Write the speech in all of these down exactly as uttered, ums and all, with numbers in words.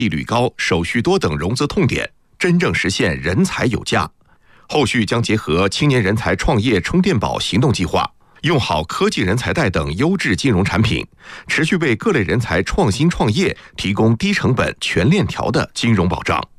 利率高、手续多等融资痛点，真正实现人才有价。后续将结合青年人才创业充电宝行动计划，用好科技人才贷等优质金融产品，持续为各类人才创新创业提供低成本、全链条的金融保障。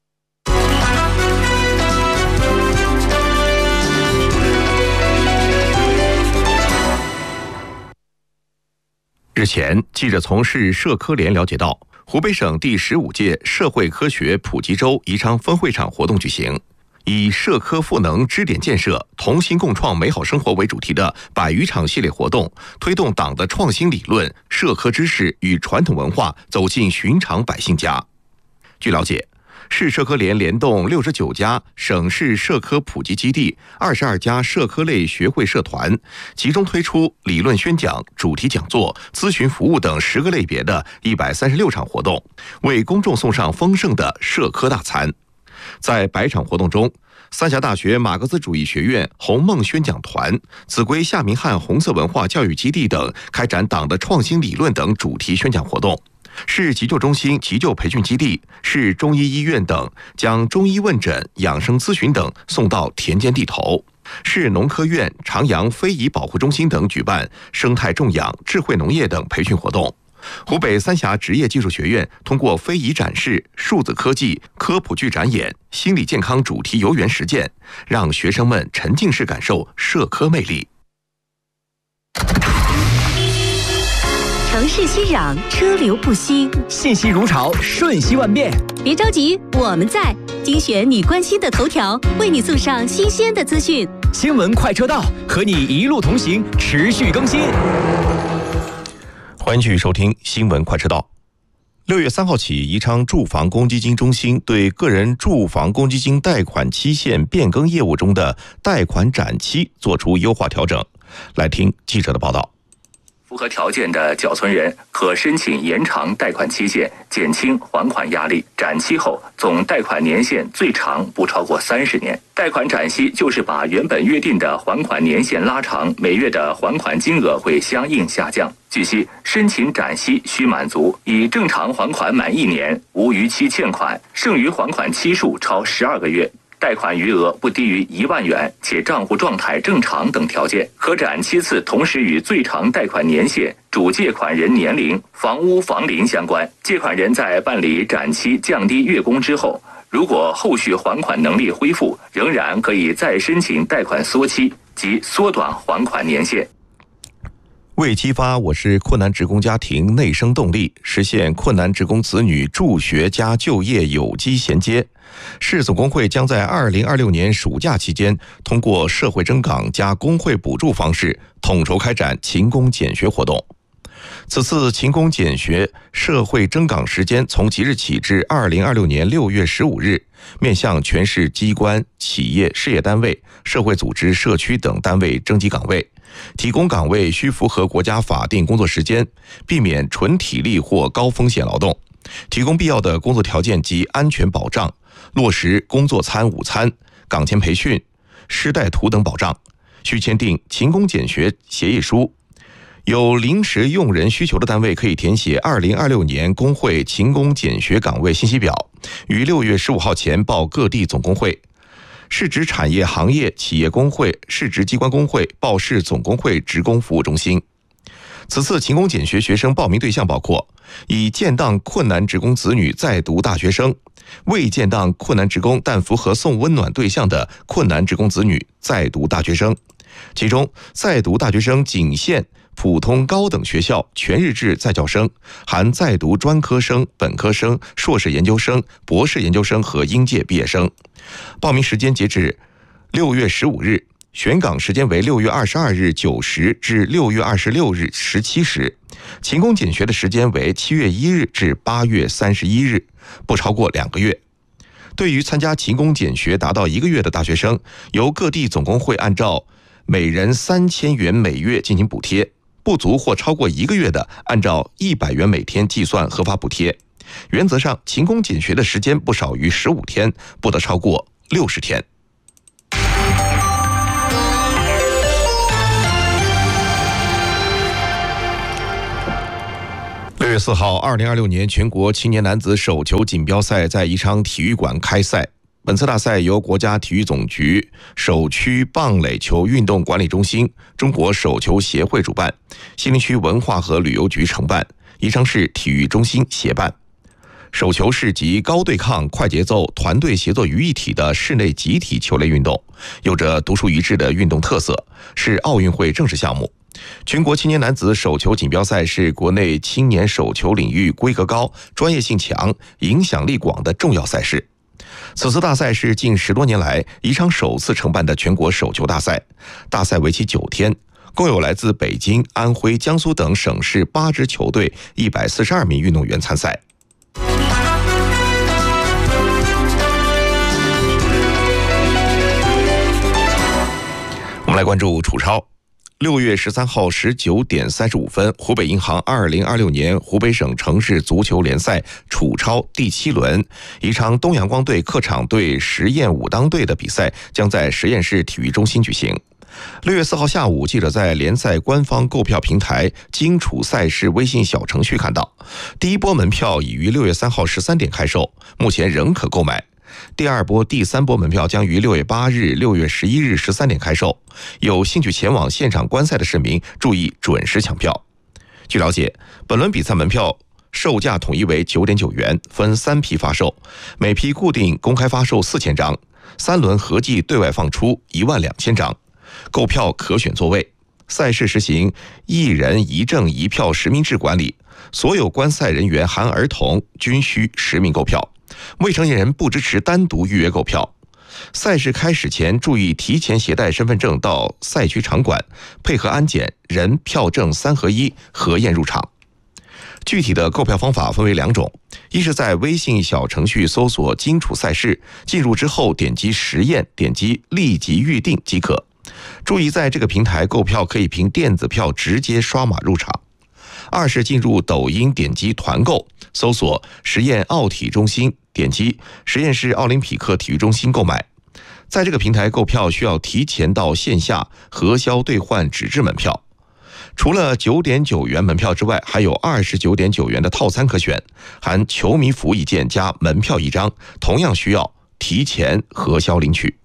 日前，记者从市社科联了解到，湖北省第十五届社会科学普及周宜昌分会场活动举行，以社科赋能支点建设、同心共创美好生活为主题的百余场系列活动，推动党的创新理论、社科知识与传统文化走进寻常百姓家。据了解，市社科联联动六十九家省市社科普及基地、二十二家社科类学会社团，集中推出理论宣讲、主题讲座、咨询服务等十个类别的一百三十六场活动，为公众送上丰盛的社科大餐。在百场活动中，三峡大学马克思主义学院红梦宣讲团、秭归夏明翰红色文化教育基地等开展党的创新理论等主题宣讲活动。市急救中心急救培训基地、市中医医院等将中医问诊、养生咨询等送到田间地头。市农科院、长阳非遗保护中心等举办生态种养、智慧农业等培训活动。湖北三峡职业技术学院通过非遗展示、数字科技、科普剧展演、心理健康主题游园实践，让学生们沉浸式感受社科魅力。 城市熙攘，车流不息， 信息如潮，瞬息万变。 别着急，我们在精选你关心的头条，为你送上新鲜的资讯。 新闻快车道，和你一路同行，持续更新。 欢迎继续收听新闻快车道。六月三号起，宜昌住房公积金中心对个人住房公积金贷款期限变更业务中的贷款展期作出优化调整。来听记者的报道。 符合条件的缴存人可申请延长贷款期限，减轻还款压力。展期后，总贷款年限最长不超过三十年。贷款展息就是把原本约定的还款年限拉长，每月的还款金额会相应下降。据悉，申请展息需满足已正常还款满一年，无逾期欠款，剩余还款期数超十二个月，贷款余额不低于一万元，且账户状态正常等条件，可展期次同时与最长贷款年限、主借款人年龄、房屋房龄相关。借款人在办理展期降低月供之后，如果后续还款能力恢复，仍然可以再申请贷款缩期及缩短还款年限。 为激发我市困难职工家庭内生动力，实现困难职工子女助学加就业有机衔接，市总工会将在二零二六年暑假期间，通过社会征岗加工会补助方式，统筹开展勤工俭学活动。此次勤工俭学社会征岗时间从即日起至二零二六年六月十五日，面向全市机关、企业、事业单位、社会组织、社区等单位征集岗位，提供岗位需符合国家法定工作时间，避免纯体力或高风险劳动，提供必要的工作条件及安全保障，落实工作餐、午餐、岗前培训、师带图等保障，需签订勤工俭学协议书。有临时用人需求的单位可以填写二零二六年工会勤工俭学岗位信息表，于六月十五号前报各地总工会。市直产业行业企业工会、市直机关工会报市总工会职工服务中心。此次勤工俭学学生报名对象包括已建档困难职工子女在读大学生，未建档困难职工但符合送温暖对象的困难职工子女在读大学生，其中在读大学生仅限普通高等学校全日制在校生，含在读专科生、本科生、硕士研究生、博士研究生和应届毕业生。报名时间截止六月十五日，选岗时间为六月二十二日九时至六月二十六日十七时，勤工俭学的时间为七月一日至八月三十一日，不超过两个月。对于参加勤工俭学达到一个月的大学生，由各地总工会按照每人三千元每月进行补贴，不足或超过一个月的，按照一百元每天计算合法补贴。原则上，勤工俭学的时间不少于十五天，不得超过六十天。六六月四号，二零二六年全国青年男子手球锦标赛在宜昌体育馆开赛。本次大赛由国家体育总局首区棒垒球运动管理中心、中国手球协会主办，西陵区文化和旅游局承办，宜昌市体育中心协办。手球是集高对抗、快节奏、团队协作于一体的室内集体球类运动，有着独树一帜的运动特色，是奥运会正式项目。全国青年男子手球锦标赛是国内青年手球领域规格高、专业性强、影响力广的重要赛事。此次大赛是近十多年来宜昌首次承办的全国手球大赛，大赛为期九天，共有来自北京、安徽、江苏等省市八支球队一百四十二名运动员参赛。我们来关注楚超。六月十三号十九点三十五分，湖北银行二零二六年湖北省城市足球联赛楚超第七轮，宜昌东阳光队客场对实验武当队的比赛将在实验市体育中心举行。六月四号下午，记者在联赛官方购票平台荆楚赛事微信小程序看到，第一波门票已于六月三号十三点开售，目前仍可购买。第二波、第三波门票将于六月八日、六月十一日十三点开售，有兴趣前往现场观赛的市民注意准时抢票。据了解，本轮比赛门票售价统一为九点九元，分三批发售，每批固定公开发售四千张，三轮合计对外放出一万两千张，购票可选座位。赛事实行一人一证一票实名制管理，所有观赛人员含儿童均需实名购票。未成年人不支持单独预约购票。赛事开始前注意提前携带身份证到赛区场馆，配合安检人票证三合一核验入场。具体的购票方法分为两种，一是在微信小程序搜索荆楚赛事，进入之后点击实验，点击立即预定即可。注意在这个平台购票可以凭电子票直接刷码入场。二是进入抖音，点击团购，搜索实验奥体中心，点击实验室奥林匹克体育中心购买。在这个平台购票需要提前到线下核销兑换纸质门票。除了九点九元门票之外，还有二十九点九元的套餐可选，含球迷服一件加门票一张，同样需要提前核销领取。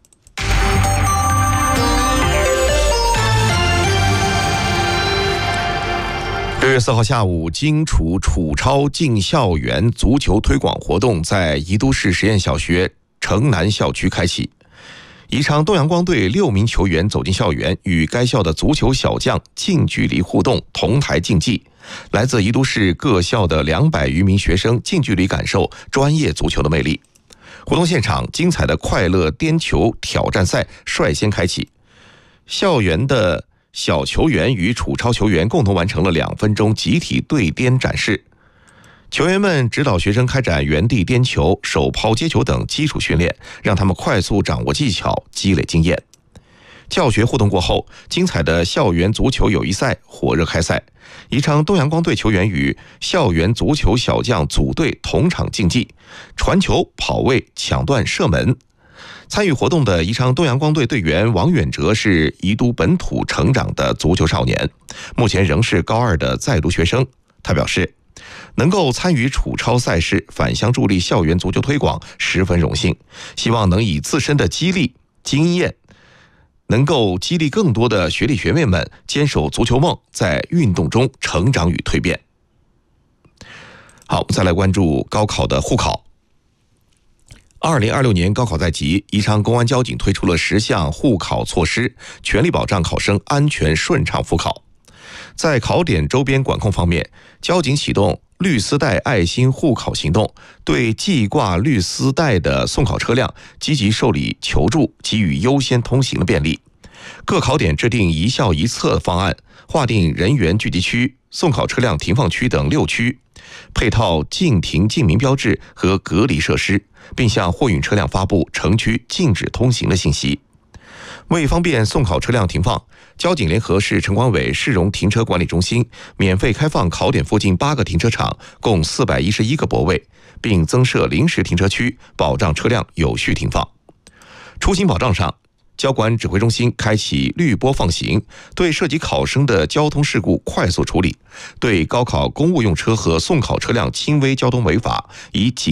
六月四号下午，荆楚楚超进校园足球推广活动在宜都市实验小学城南校区开启。宜昌东阳光队六名球员走进校园，与该校的足球小将近距离互动，同台竞技。来自宜都市各校的两百余名学生近距离感受专业足球的魅力。活动现场，精彩的快乐颠球挑战赛率先开启，校园的小球员与楚超球员共同完成了两分钟集体对颠展示。球员们指导学生开展原地颠球、手抛接球等基础训练，让他们快速掌握技巧，积累经验。教学互动过后，精彩的校园足球友谊赛火热开赛。宜昌东阳光队球员与校园足球小将组队同场竞技，传球、跑位、抢断、射门。参与活动的宜昌东阳光队队员王远哲是宜都本土成长的足球少年，目前仍是高二的在读学生。他表示，能够参与楚超赛事，返乡助力校园足球推广，十分荣幸，希望能以自身的激励经验，能够激励更多的学弟学妹们坚守足球梦，在运动中成长与蜕变。好，再来关注高考的护考。二零二六年高考在即，宜昌公安交警推出了十项护考措施，全力保障考生安全顺畅复考。在考点周边管控方面，交警启动绿丝带爱心护考行动，对系挂绿丝带的送考车辆积极受理求助，给予优先通行的便利。各考点制定一校一策方案，划定人员聚集区、送考车辆停放区等六区，配套禁停禁鸣标志和隔离设施，并向货运车辆发布城区禁止通行的信息。为方便送考车辆停放，交警联合市城管委市容停车管理中心免费开放考点附近八个停车场，共四百一十一个泊位，并增设临时停车区，保障车辆有序停放。出行保障上， 交管指挥中心开启绿波放行，对涉及考生的交通事故快速处理，对高考公务用车和送考车辆轻微交通违法以警